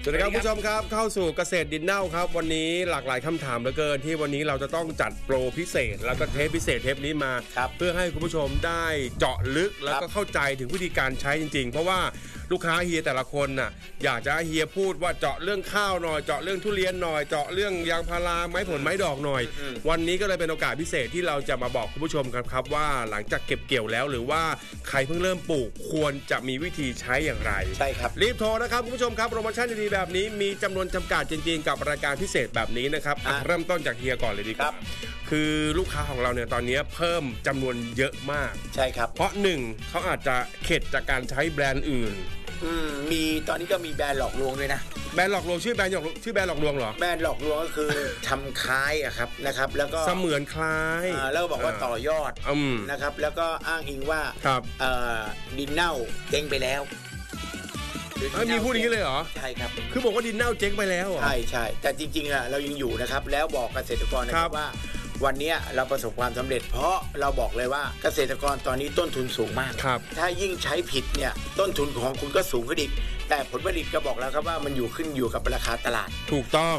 สวัสดีครับผู้ชมครับเข้าสู่เกษตรดินเน่าครับวันนี้หลากหลายคำถามเหลือเกินที่วันนี้เราจะต้องจัดโปรพิเศษแล้วก็เทปพิเศษเทปนี้มาเพื่อให้คุณผู้ชมได้เจาะลึกแล้วก็เข้าใจถึงวิธีการใช้จริงๆเพราะว่าลูกค้าเฮียแต่ละคนน่ะอยากจะให้เฮียพูดว่าเจาะเรื่องข้าวหน่อยเจาะเรื่องทุเรียนหน่อยเจาะเรื่องยางพาราไม้ผลไม้ดอกหน่อยวันนี้ก็เลยเป็นโอกาสพิเศษที่เราจะมาบอกคุณผู้ชมกันครับว่าหลังจากเก็บเกี่ยวแล้วหรือว่าใครเพิ่งเริ่มปลูกควรจะมีวิธีใช้อย่างไรใช่ครับรีบโทรนะครับคุณผู้ชมครับโปรโมชั่นดีๆแบบนี้มีจำนวนจำกัดจริงๆกับรายการพิเศษแบบนี้นะครับเริ่มต้นจากเฮียก่อนเลยดีกว่าคือลูกค้าของเราเนี่ยตอนนี้เพิ่มจำนวนเยอะมากใช่ครับเพราะหนึ่งเขาอาจจะเข็ดจากการใช้แบรนด์อื่นมีตอนนี้ก็มีแบรนด์หลอกลวงด้วยนะแบรนด์หลอกลวงชื่อแบรนด์หลอกลวงเหรอแบรนด์หลอกลวงก็คือทำคล้ายอะครับนะครับแล้วก็เสมือนคล้ายแล้วบอกว่าต่อยอดนะครับแล้วก็อ้างอิงว่าดินเน่าเจ๊งไปแล้วมีพูดอย่างนี้เลยเหรอใช่ครับคือบอกว่าดินเน่าเจ๊งไปแล้วเหรอใช่แต่จริงๆอะเรายังอยู่นะครับแล้วบอกเกษตรกรนะครับว่าวันนี้เราประสบความสำเร็จเพราะเราบอกเลยว่าเกษตรกรตอนนี้ต้นทุนสูงมากถ้ายิ่งใช้ผิดเนี่ยต้นทุนของคุณก็สูงขึ้นอีกแต่ผลผลิตก็บอกแล้วครับว่ามันขึ้นอยู่กับราคาตลาดถูกต้อง